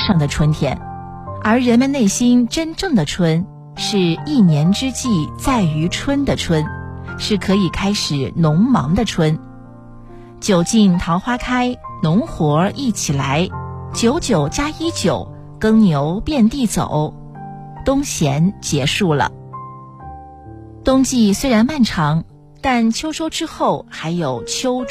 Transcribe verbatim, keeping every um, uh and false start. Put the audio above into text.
上的春天，而人们内心真正的春，是一年之计在于春的春，是可以开始农忙的春。酒尽桃花开，农活一起来，九九加一九，耕牛遍地走，冬闲结束了。冬季虽然漫长，但秋收之后还有秋